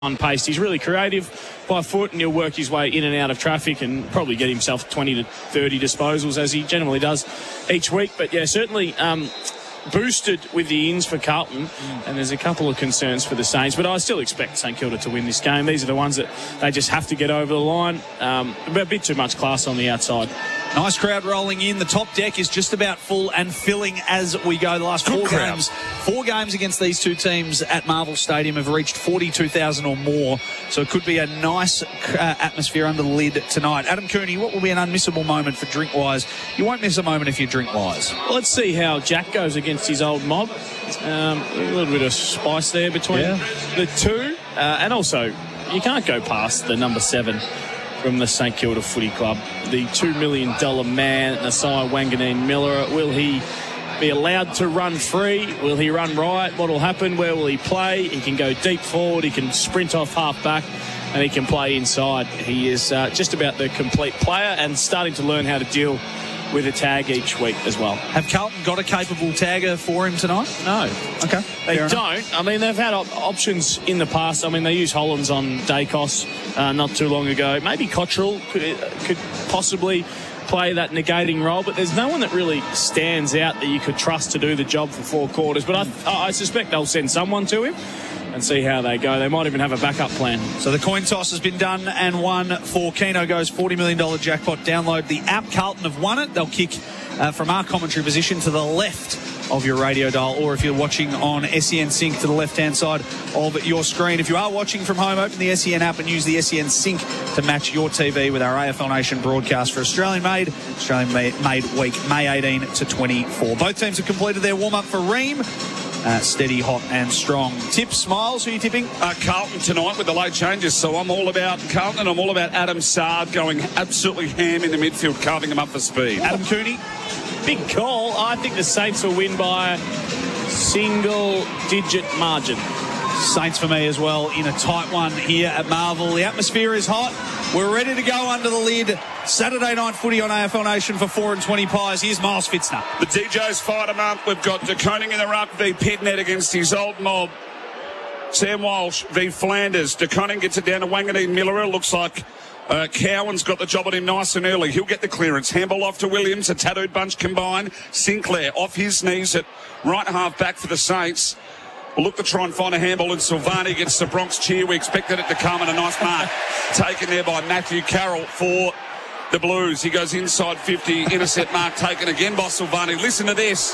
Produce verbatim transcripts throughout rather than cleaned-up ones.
on pace. He's really creative by foot, and he'll work his way in and out of traffic and probably get himself twenty to thirty disposals, as he generally does each week. But yeah, certainly um, boosted with the ins for Carlton, mm. and there's a couple of concerns for the Saints, but I still expect St Kilda to win this game. These are the ones that they just have to get over the line. Um, a bit too much class on the outside. Nice crowd rolling in. The top deck is just about full and filling as we go. The last four games, four games against these two teams at Marvel Stadium have reached forty-two thousand or more. So it could be a nice uh, atmosphere under the lid tonight. Adam Cooney, what will be an unmissable moment for Drink-Wise? You won't miss a moment if you're Drink-Wise. Well, let's see how Jack goes against his old mob. Um, a little bit of spice there between yeah. the two. Uh, and also, you can't go past the number seven from the St Kilda Footy Club, the two million dollars man, Nasiah Wanganeen-Miller. Will he be allowed to run free? Will he run right? What will happen? Where will he play? He can go deep forward, he can sprint off half back, and he can play inside. He is uh, just about the complete player and starting to learn how to deal with a tag each week as well. Have Carlton got a capable tagger for him tonight? No. Okay. They Fair don't. Enough. I mean, they've had op- options in the past. I mean, they used Hollands on Dacos uh, not too long ago. Maybe Cottrell could, could possibly play that negating role, but there's no one that really stands out that you could trust to do the job for four quarters. But I, I suspect they'll send someone to him and see how they go. They might even have a backup plan. So the coin toss has been done and won for Keno Go's forty million dollars jackpot. Download the app. Carlton have won it. They'll kick uh, from our commentary position to the left of your radio dial, or if you're watching on S E N Sync, to the left-hand side of your screen. If you are watching from home, open the S E N app and use the S E N Sync to match your T V with our A F L Nation broadcast for Australian-made, Australian-made week, May eighteenth to twenty-four. Both teams have completed their warm-up for Ream. Uh, steady, hot and strong. Tips, Smiles, who are you tipping? Uh, Carlton tonight with the late changes, so I'm all about Carlton. I'm all about Adam Saad going absolutely ham in the midfield, carving them up for speed. Adam Cooney? Big call. I think the Saints will win by single-digit margin. Saints for me as well in a tight one here at Marvel. The atmosphere is hot. We're ready to go under the lid. Saturday night footy on A F L Nation for four and twenty pies. Here's Miles Fitzner. The D Js fired him up. We've got De Koning in the ruck v Pitnet against his old mob. Sam Walsh v Flanders. De Koning gets it down to Wanganeen-Miller. Looks like uh, Cowan's got the job on him nice and early. He'll get the clearance. Handball off to Williams. A tattooed bunch combined. Sinclair off his knees at right half back for the Saints. We'll look to try and find a handball, and Silvani gets the Bronx cheer. We expected it to come, and a nice mark taken there by Matthew Carroll for the Blues. He goes inside fifty, intercept mark taken again by Silvani. Listen to this.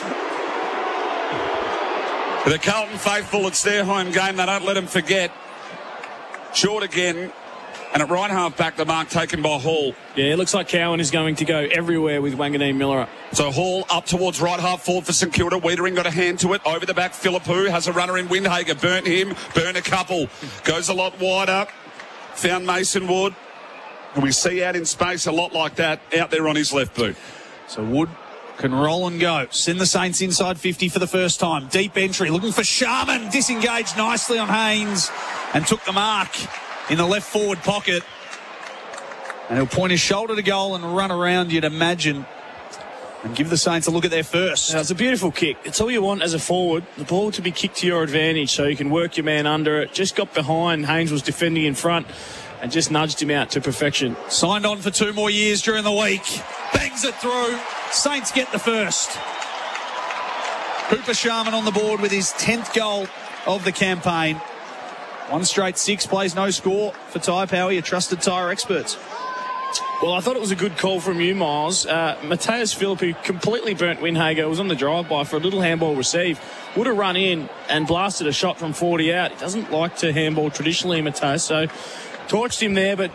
The Carlton faithful, it's their home game. They don't let them forget. Short again. And at right half back, the mark taken by Hall. Yeah, it looks like Cowan is going to go everywhere with Wanganeen-Miller. So Hall up towards right half forward for St Kilda. Wiedering got a hand to it. Over the back, Philippou has a runner in Windhager. Burnt him, burn a couple. Goes a lot wider. Found Mason Wood. And we see out in space a lot like that out there on his left boot. So Wood can roll and go. Send the Saints inside fifty for the first time. Deep entry, looking for Sharman. Disengaged nicely on Haynes and took the mark in the left forward pocket. And he'll point his shoulder to goal and run around, you'd imagine, and give the Saints a look at their first. Now, it's a beautiful kick. It's all you want as a forward, the ball to be kicked to your advantage so you can work your man under it. Just got behind. Haynes was defending in front and just nudged him out to perfection. Signed on for two more years during the week. Bangs it through. Saints get the first. Cooper Sharman on the board with his tenth goal of the campaign. One straight six, plays no score for Tyre Power, your trusted tyre experts. Well, I thought it was a good call from you, Miles. Uh, Mateus Philippou completely burnt Windhager. Was on the drive-by for a little handball receive. Would have run in and blasted a shot from forty out. He doesn't like to handball traditionally, Mateus, so torched him there, but